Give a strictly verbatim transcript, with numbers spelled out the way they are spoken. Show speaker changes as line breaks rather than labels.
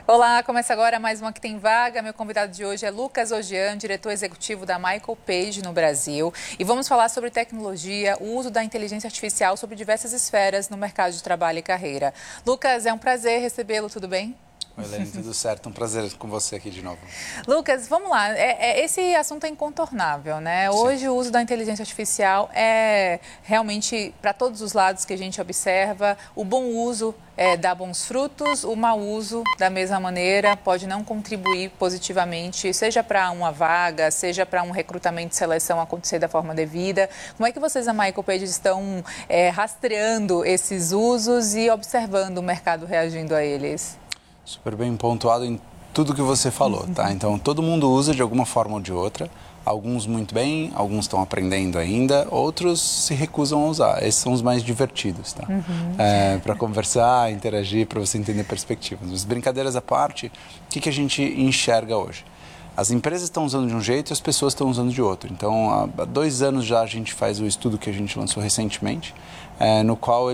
Olá, começa agora mais uma Que Tem Vaga. Meu convidado de hoje é Lucas Ogian, diretor executivo da Michael Page no Brasil. E vamos falar sobre tecnologia, o uso da inteligência artificial sobre diversas esferas no mercado de trabalho e carreira. Lucas, é um prazer recebê-lo, tudo bem?
Oi, Helene, tudo certo? Um prazer com você aqui de novo.
Lucas, vamos lá. É, é, esse assunto é incontornável, né?
Sim.
Hoje o uso da inteligência artificial é realmente para todos os lados que a gente observa. O bom uso é, dá bons frutos, o mau uso, da mesma maneira, pode não contribuir positivamente, seja para uma vaga, seja para um recrutamento e seleção acontecer da forma devida. Como é que vocês, a Michael Page, estão é, rastreando esses usos e observando o mercado reagindo a eles?
Super bem pontuado em tudo que você falou, tá? Então, todo mundo usa de alguma forma ou de outra. Alguns muito bem, alguns estão aprendendo ainda, outros se recusam a usar. Esses são os mais divertidos, tá? Uhum. É, para conversar, interagir, para você entender perspectivas. Mas brincadeiras à parte, o que, que a gente enxerga hoje? As empresas estão usando de um jeito e as pessoas estão usando de outro. Então, há dois anos já a gente faz o estudo que a gente lançou recentemente, é, no qual